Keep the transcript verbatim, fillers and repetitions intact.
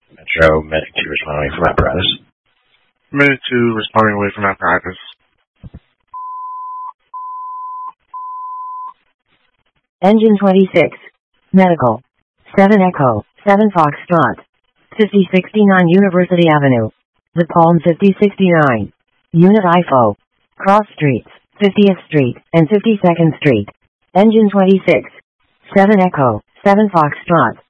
Metro, Medic two responding from apparatus. Medic two responding away from apparatus. Engine twenty-six. Medical. seven Echo, seven Foxtrot. fifty sixty-nine University Avenue. The Palm fifty sixty-nine. Unit I F O. Cross Streets, fiftieth Street, and fifty-second Street. Engine twenty-six. seven Echo, seven Foxtrot.